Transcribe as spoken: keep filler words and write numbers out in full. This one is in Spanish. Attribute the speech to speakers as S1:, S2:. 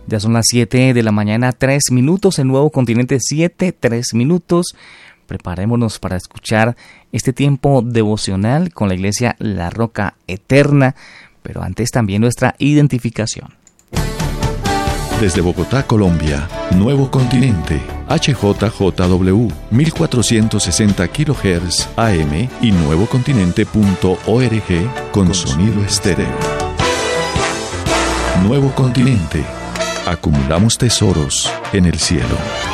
S1: Ya son las siete de la mañana, tres minutos, en Nuevo Continente, siete, tres minutos. Preparémonos para escuchar este tiempo devocional con la Iglesia La Roca Eterna, pero antes también nuestra identificación.
S2: Desde Bogotá, Colombia, Nuevo Continente, H J J W, mil cuatrocientos sesenta kilohertz A M y nuevocontinente punto org con sonido estéreo. Nuevo Continente. Acumulamos tesoros en el cielo.